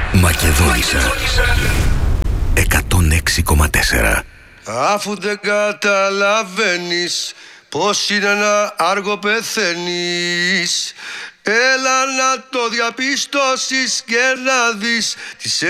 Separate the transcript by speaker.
Speaker 1: Μακεδόνισσα 106,4.
Speaker 2: Αφού δεν καταλαβαίνεις πως είναι να άργο πεθαίνεις, έλα να το διαπιστώσεις και να δεις τις